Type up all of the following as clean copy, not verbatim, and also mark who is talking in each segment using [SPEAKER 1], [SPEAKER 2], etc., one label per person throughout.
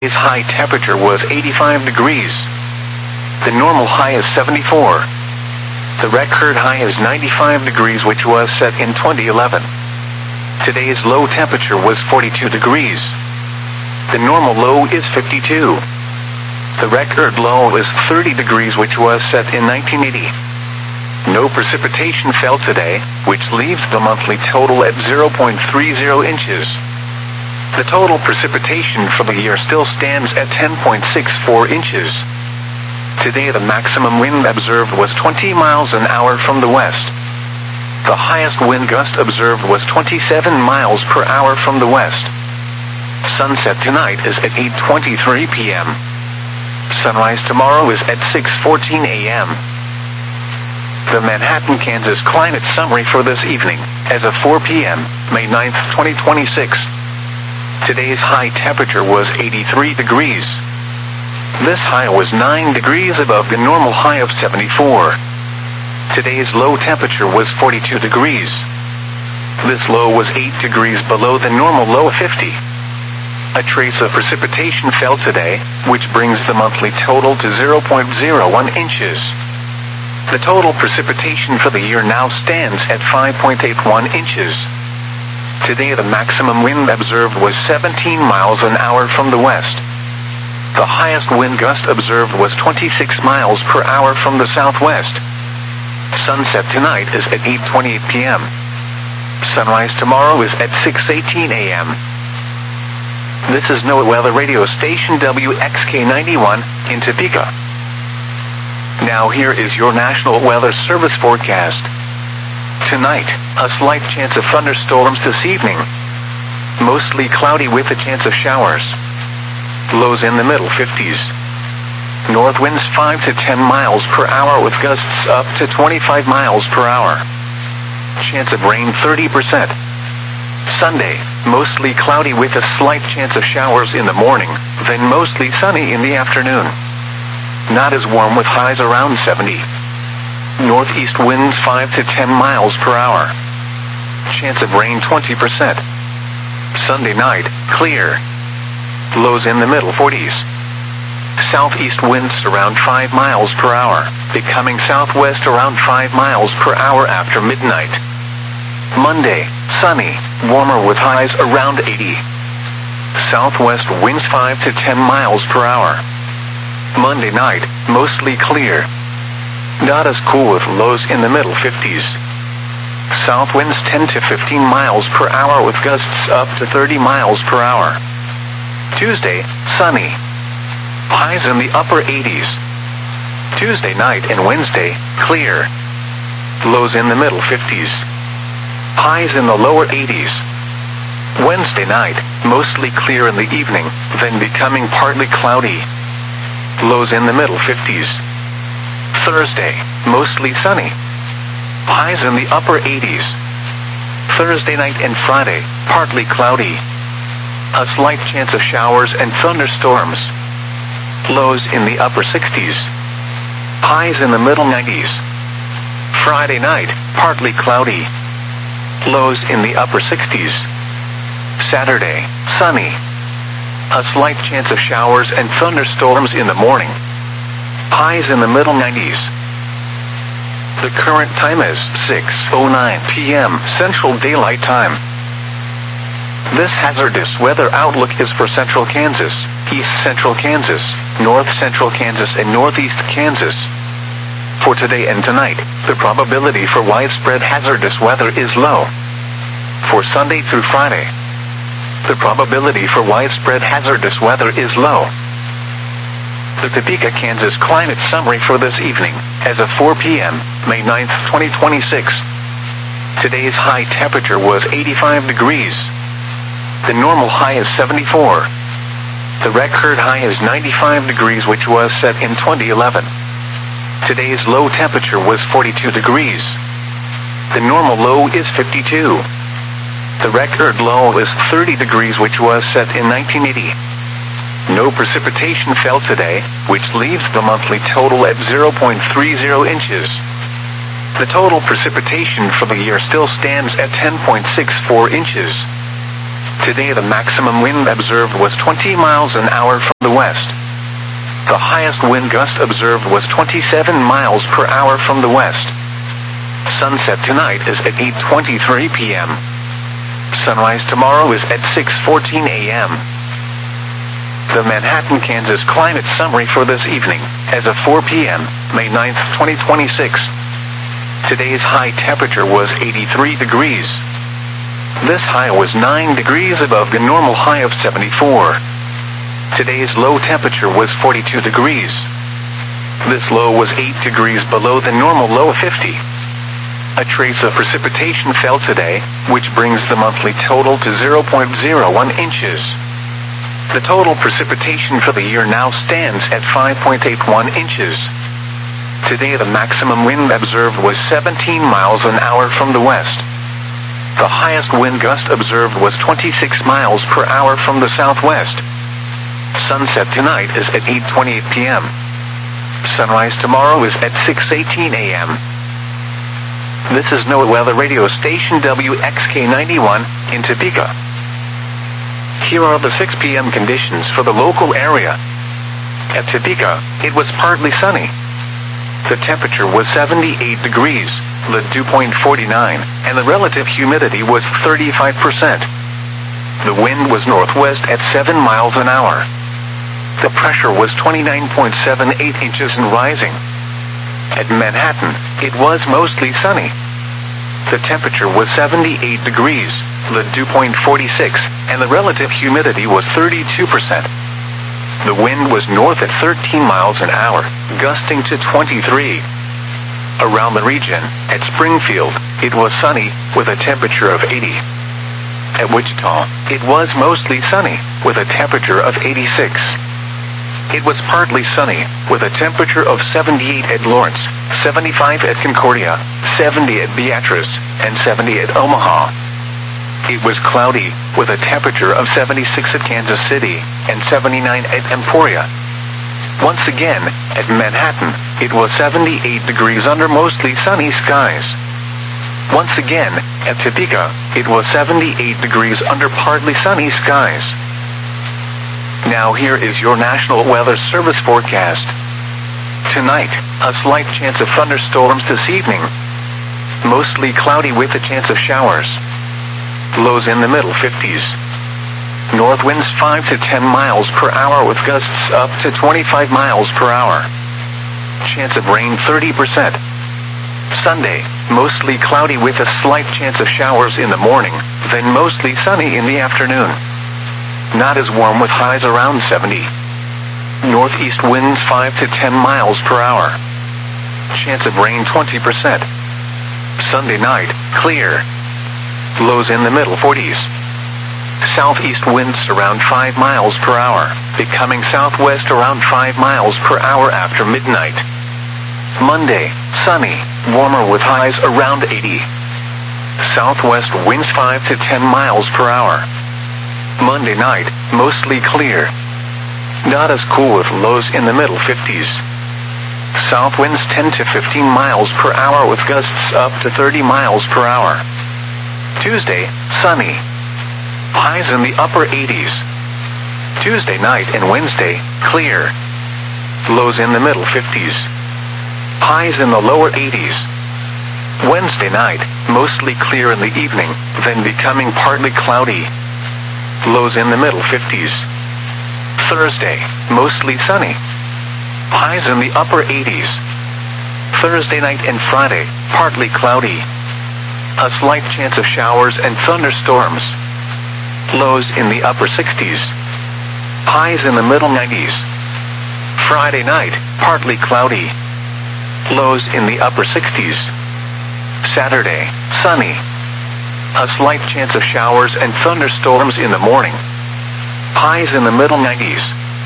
[SPEAKER 1] high temperature was 85 degrees. The normal high is 74. The record high is 95 degrees, which was set in 2011. Today's low temperature was 42 degrees. The normal low is 52. The record low is 30 degrees, which was set in 1980. No precipitation fell today, which leaves the monthly total at 0.30 inches. The total precipitation for the year still stands at 10.64 inches. Today the maximum wind observed was 20 miles an hour from the west. The highest wind gust observed was 27 miles per hour from the west. Sunset tonight is at 8:23 p.m. Sunrise tomorrow is at 6:14 a.m. The Manhattan, Kansas climate summary for this evening, as of 4 p.m., May 9th, 2026. Today's high temperature was 83 degrees. This high was 9 degrees above the normal high of 74. Today's low temperature was 42 degrees. This low was 8 degrees below the normal low of 50. A trace of precipitation fell today, which brings the monthly total to 0.01 inches. The total precipitation for the year now stands at 5.81 inches. Today the maximum wind observed was 17 miles an hour from the west. The highest wind gust observed was 26 miles per hour from the southwest. Sunset tonight is at 8:28 p.m. Sunrise tomorrow is at 6:18 a.m. This is NOAA Weather Radio Station WXK91 in Topeka. Now here is your National Weather Service forecast. Tonight, a slight chance of thunderstorms this evening. Mostly cloudy with a chance of showers. Lows in the middle 50s. North winds 5 to 10 miles per hour with gusts up to 25 miles per hour. Chance of rain 30%. Sunday, mostly cloudy with a slight chance of showers in the morning, then mostly sunny in the afternoon. Not as warm with highs around 70. Northeast winds 5 to 10 miles per hour. Chance of rain 20%. Sunday night, clear. Lows in the middle 40s. Southeast winds around 5 miles per hour, becoming southwest around 5 miles per hour after midnight. Monday, sunny, warmer with highs around 80. Southwest winds 5 to 10 miles per hour. Monday night, mostly clear. Not as cool with lows in the middle 50s. South winds 10 to 15 miles per hour with gusts up to 30 miles per hour. Tuesday, sunny. Highs in the upper 80s. Tuesday night and Wednesday, clear. Lows in the middle 50s. Highs in the lower 80s. Wednesday night, mostly clear in the evening, then becoming partly cloudy. Lows in the middle 50s. Thursday, mostly sunny. Highs in the upper 80s. Thursday night and Friday, partly cloudy. A slight chance of showers and thunderstorms. Lows in the upper 60s. Highs in the middle 90s. Friday night, partly cloudy. Lows in the upper 60s. Saturday, sunny. A slight chance of showers and thunderstorms in the morning. Highs in the middle 90s. The current time is 6:09 p.m. Central Daylight Time. This hazardous weather outlook is for central Kansas, east central Kansas, north central Kansas, and northeast Kansas. For today and tonight, the probability for widespread hazardous weather is low. For Sunday through Friday, the probability for widespread hazardous weather is low. The Topeka, Kansas climate summary for this evening, as of 4 p.m., May 9th, 2026. Today's high temperature was 85 degrees. The normal high is 74. The record high is 95 degrees, which was set in 2011. Today's low temperature was 42 degrees. The normal low is 52. The record low is 30 degrees, which was set in 1980. No precipitation fell today, which leaves the monthly total at 0.30 inches. The total precipitation for the year still stands at 10.64 inches. Today the maximum wind observed was 20 miles an hour from the west. The highest wind gust observed was 27 miles per hour from the west. Sunset tonight is at 8:23 p.m. Sunrise tomorrow is at 6:14 a.m. The Manhattan, Kansas climate summary for this evening, as of 4 p.m., May 9th, 2026. Today's high temperature was 83 degrees. This high was 9 degrees above the normal high of 74. Today's low temperature was 42 degrees. This low was 8 degrees below the normal low of 50. A trace of precipitation fell today, which brings the monthly total to 0.01 inches. The total precipitation for the year now stands at 5.81 inches. Today the maximum wind observed was 17 miles an hour from the west. The highest wind gust observed was 26 miles per hour from the southwest. Sunset tonight is at 8:28 p.m. Sunrise tomorrow is at 6:18 a.m. This is NOAA Weather Radio Station WXK91 in Topeka. Here are the 6 p.m. conditions for the local area. At Topeka, it was partly sunny. The temperature was 78 degrees, the dew point 49, and the relative humidity was 35%. The wind was northwest at 7 miles an hour. The pressure was 29.78 inches and rising. At Manhattan, it was mostly sunny. The temperature was 78 degrees, the dew point 46, and the relative humidity was 32%. The wind was north at 13 miles an hour, gusting to 23. Around the region, at Springfield, it was sunny, with a temperature of 80. At Wichita, it was mostly sunny, with a temperature of 86. It was partly sunny, with a temperature of 78 at Lawrence, 75 at Concordia, 70 at Beatrice, and 70 at Omaha. It was cloudy, with a temperature of 76 at Kansas City, and 79 at Emporia. Once again, at Manhattan, it was 78 degrees under mostly sunny skies. Once again, at Topeka, it was 78 degrees under partly sunny skies. Now here is your National Weather Service forecast. Tonight, a slight chance of thunderstorms this evening. Mostly cloudy with a chance of showers. Lows in the middle 50s. North winds 5 to 10 miles per hour with gusts up to 25 miles per hour. Chance of rain 30%. Sunday, mostly cloudy with a slight chance of showers in the morning, then mostly sunny in the afternoon. Not as warm with highs around 70. Northeast winds 5 to 10 miles per hour. Chance of rain 20%. Sunday night, clear. Lows in the middle 40s. Southeast winds around 5 miles per hour, becoming southwest around 5 miles per hour after midnight. Monday, sunny, warmer with highs around 80. Southwest winds 5 to 10 miles per hour. Monday night, mostly clear. Not as cool with lows in the middle 50s. South winds 10 to 15 miles per hour with gusts up to 30 miles per hour. Tuesday, sunny. Highs in the upper 80s. Tuesday night and Wednesday, clear. Lows in the middle 50s. Highs in the lower 80s. Wednesday night, mostly clear in the evening, then becoming partly cloudy. Lows in the middle 50s. Thursday, mostly sunny. Highs in the upper 80s. Thursday night and Friday, partly cloudy. A slight chance of showers and thunderstorms. Lows in the upper 60s. Highs in the middle 90s. Friday night, partly cloudy. Lows in the upper 60s. Saturday, sunny. A slight chance of showers and thunderstorms in the morning. Highs in the middle 90s.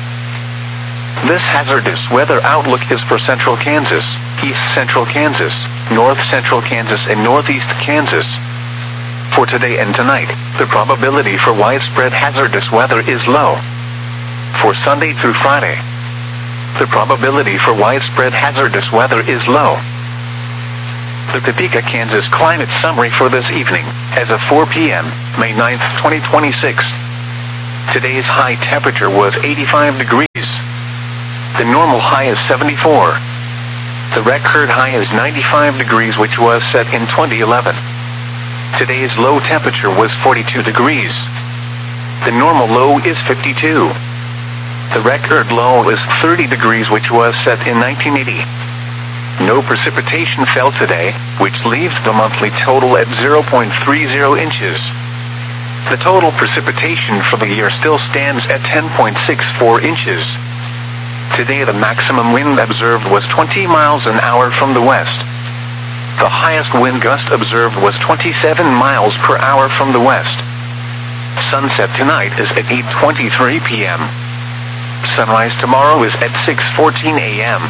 [SPEAKER 1] This hazardous weather outlook is for central Kansas, east central Kansas, north central Kansas, and northeast Kansas. For today and tonight, the probability for widespread hazardous weather is low. For Sunday through Friday, the probability for widespread hazardous weather is low. The Topeka, Kansas climate summary for this evening, as of 4 p.m., May 9th, 2026. Today's high temperature was 85 degrees. The normal high is 74. The record high is 95 degrees, which was set in 2011. Today's low temperature was 42 degrees. The normal low is 52. The record low is 30 degrees, which was set in 1980. No precipitation fell today, which leaves the monthly total at 0.30 inches. The total precipitation for the year still stands at 10.64 inches. Today the maximum wind observed was 20 miles an hour from the west. The highest wind gust observed was 27 miles per hour from the west. Sunset tonight is at 8:23 p.m. Sunrise tomorrow is at 6:14 a.m.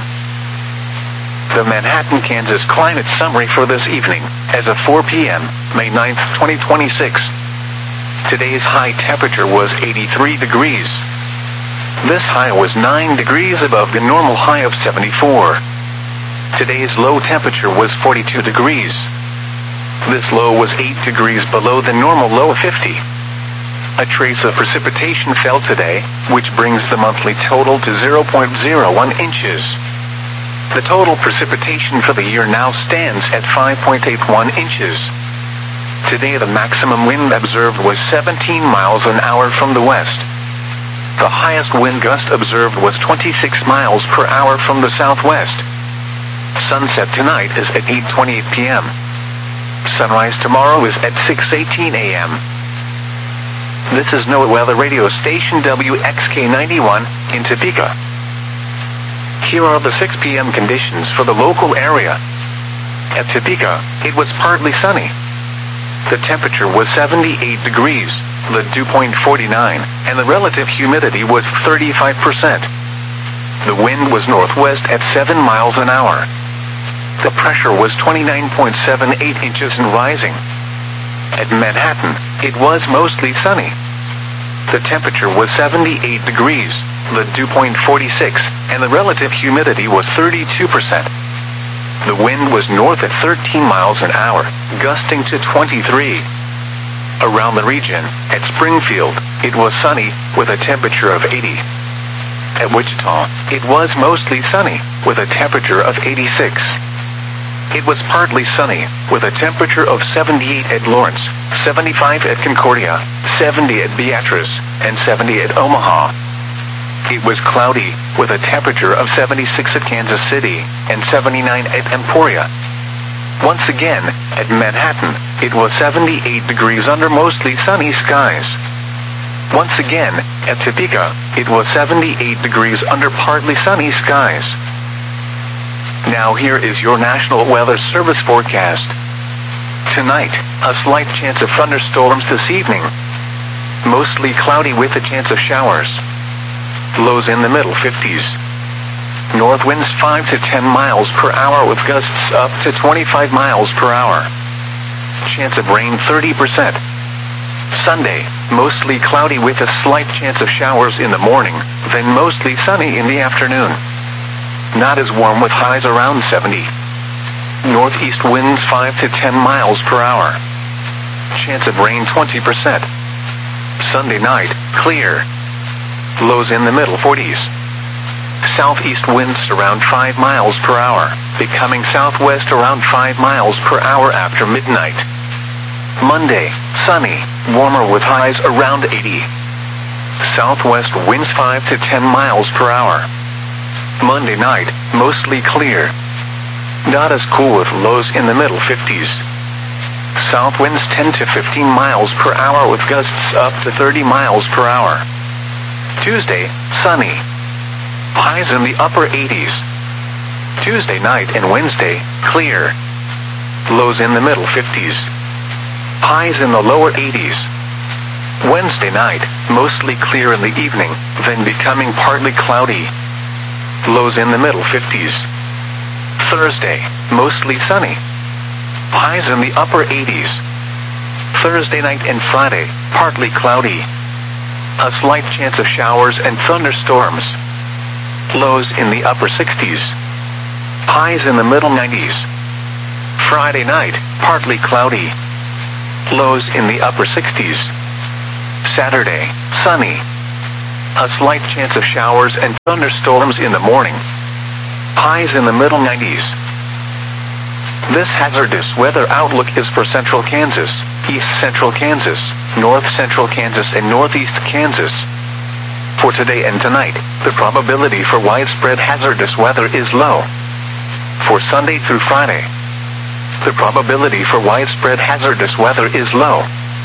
[SPEAKER 1] The Manhattan, Kansas climate summary for this evening, as of 4 p.m., May 9th, 2026. Today's high temperature was 83 degrees. This high was 9 degrees above the normal high of 74. Today's low temperature was 42 degrees. This low was 8 degrees below the normal low of 50. A trace of precipitation fell today, which brings the monthly total to 0.01 inches. The total precipitation for the year now stands at 5.81 inches. Today the maximum wind observed was 17 miles an hour from the west. The highest wind gust observed was 26 miles per hour from the southwest. Sunset tonight is at 8:28 p.m. Sunrise tomorrow is at 6:18 a.m. This is NOAA Weather Radio Station WXK91 in Topeka. Here are the 6 p.m. conditions for the local area. At Topeka, it was partly sunny. The temperature was 78 degrees, the dew point 49, and the relative humidity was 35%. The wind was northwest at 7 miles an hour. The pressure was 29.78 inches and rising. At Manhattan, it was mostly sunny. The temperature was 78 degrees, the dew point 46, and the relative humidity was 32%. The wind was north at 13 miles an hour, gusting to 23. Around the region, at Springfield, it was sunny, with a temperature of 80. At Wichita, it was mostly sunny, with a temperature of 86. It was partly sunny, with a temperature of 78 at Lawrence, 75 at Concordia, 70 at Beatrice, and 70 at Omaha. It was cloudy, with a temperature of 76 at Kansas City, and 79 at Emporia. Once again, at Manhattan, it was 78 degrees under mostly sunny skies. Once again, at Topeka, it was 78 degrees under partly sunny skies. Now here is your National Weather Service forecast. Tonight, a slight chance of thunderstorms this evening. Mostly cloudy with a chance of showers. Lows in the middle 50s. North winds 5 to 10 miles per hour with gusts up to 25 miles per hour. Chance of rain 30%. Sunday, mostly cloudy with a slight chance of showers in the morning, then mostly sunny in the afternoon. Not as warm with highs around 70. Northeast winds 5 to 10 miles per hour. Chance of rain 20%. Sunday night, clear. Lows in the middle 40s. Southeast winds around 5 miles per hour, becoming southwest around 5 miles per hour after midnight. Monday, sunny, warmer with highs around 80. Southwest winds 5 to 10 miles per hour. Monday night, mostly clear. Not as cool with lows in the middle 50s. South winds 10 to 15 miles per hour with gusts up to 30 miles per hour. Tuesday, sunny. Highs in the upper 80s. Tuesday night and Wednesday, clear. Lows in the middle 50s. Highs in the lower 80s. Wednesday night, mostly clear in the evening, then becoming partly cloudy. Lows in the middle 50s. Thursday, mostly sunny. Highs in the upper 80s. Thursday night and Friday, partly cloudy. A slight chance of showers and thunderstorms. Lows in the upper 60s. Highs in the middle 90s. Friday night, partly cloudy. Lows in the upper 60s. Saturday, sunny. A slight chance of showers and thunderstorms in the morning. Highs in the middle 90s. This hazardous weather outlook is for central Kansas, east central Kansas, north central Kansas, and northeast Kansas. For today and tonight, the probability for widespread hazardous weather is low. For Sunday through Friday, the probability for widespread hazardous weather is low.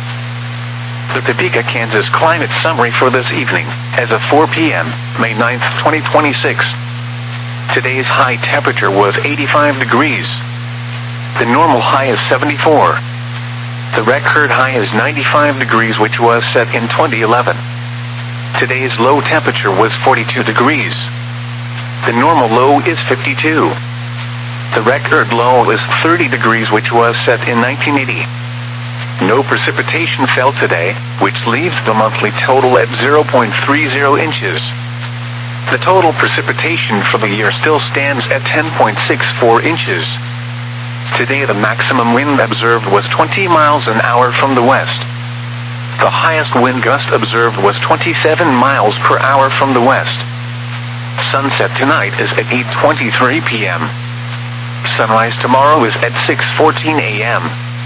[SPEAKER 1] The Topeka, Kansas climate summary for this evening, as of 4 p.m., May 9, 2026. Today's high temperature was 85 degrees. The normal high is 74. The record high is 95 degrees, which was set in 2011. Today's low temperature was 42 degrees. The normal low is 52. The record low is 30 degrees, which was set in 1980. No precipitation fell today, which leaves the monthly total at 0.30 inches. The total precipitation for the year still stands at 10.64 inches. Today the maximum wind observed was 20 miles an hour from the west. The highest wind gust observed was 27 miles per hour from the west. Sunset tonight is at 8:23 p.m. Sunrise tomorrow is at 6:14 a.m.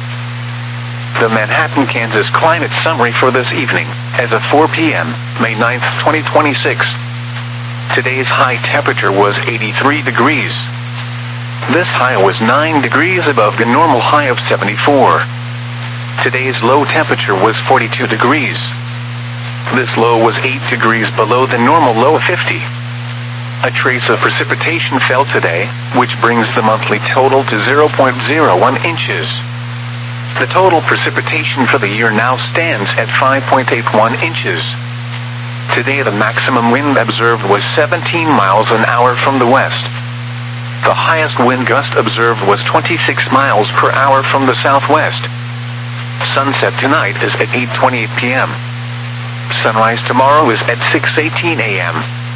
[SPEAKER 1] The Manhattan, Kansas climate summary for this evening, as of 4 p.m., May 9, 2026. Today's high temperature was 83 degrees. This high was 9 degrees above the normal high of 74. Today's low temperature was 42 degrees. This low was 8 degrees below the normal low of 50. A trace of precipitation fell today, which brings the monthly total to 0.01 inches. The total precipitation for the year now stands at 5.81 inches. Today the maximum wind observed was 17 miles an hour from the west. The highest wind gust observed was 26 miles per hour from the southwest. Sunset tonight is at 8:28 p.m. Sunrise tomorrow is at 6:18 a.m.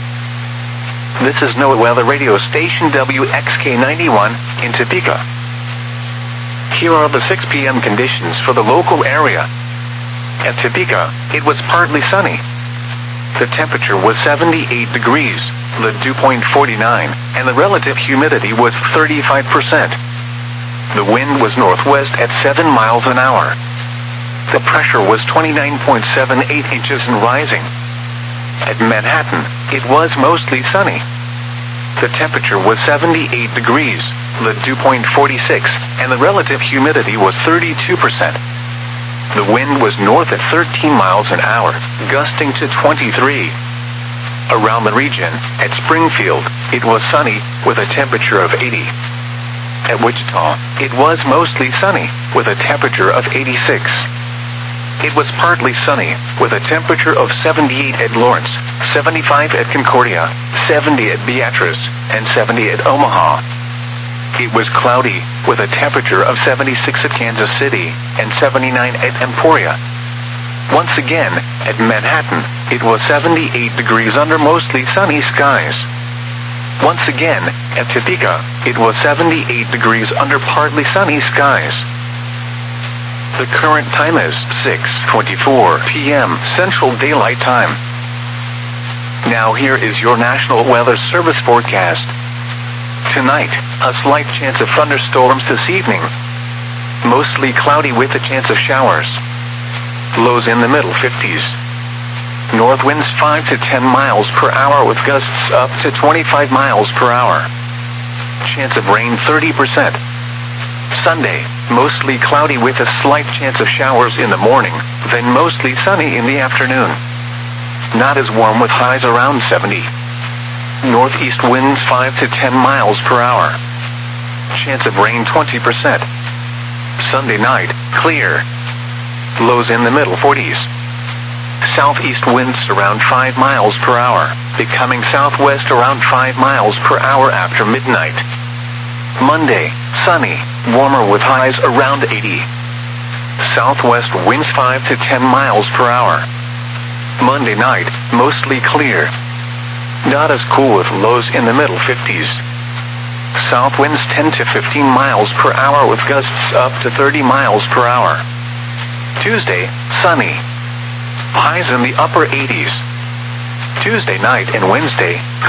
[SPEAKER 1] This is NOAA Weather Radio Station WXK91 in Topeka. Here are the 6 p.m. conditions for the local area. At Topeka, it was partly sunny. The temperature was 78 degrees, the dew point 49, and the relative humidity was 35%. The wind was northwest at 7 miles an hour. The pressure was 29.78 inches and rising. At Manhattan, it was mostly sunny. The temperature was 78 degrees, the dew point 46, and the relative humidity was 32%. The wind was north at 13 miles an hour, gusting to 23. Around the region, at Springfield, it was sunny, with a temperature of 80. At Wichita, it was mostly sunny, with a temperature of 86. It was partly sunny, with a temperature of 78 at Lawrence, 75 at Concordia, 70 at Beatrice, and 70 at Omaha. It was cloudy, with a temperature of 76 at Kansas City, and 79 at Emporia. Once again, at Manhattan, it was 78 degrees under mostly sunny skies. Once again, at Topeka, it was 78 degrees under partly sunny skies. The current time is 6:24 p.m. Central Daylight Time. Now here is your National Weather Service forecast. Tonight, a slight chance of thunderstorms this evening. Mostly cloudy with a chance of showers. Lows in the middle 50s. North winds 5 to 10 miles per hour with gusts up to 25 miles per hour. Chance of rain 30%. Sunday, mostly cloudy with a slight chance of showers in the morning, then mostly sunny in the afternoon. Not as warm with highs around 70. Northeast winds 5 to 10 miles per hour. Chance of rain 20%. Sunday night, clear. Lows in the middle 40s. Southeast winds around 5 miles per hour, becoming southwest around 5 miles per hour after midnight. Monday, sunny, warmer with highs around 80. Southwest winds 5 to 10 miles per hour. Monday night, mostly clear. Not as cool with lows in the middle 50s. South winds 10 to 15 miles per hour with gusts up to 30 miles per hour. Tuesday, sunny. Highs in the upper 80s. Tuesday night and Wednesday,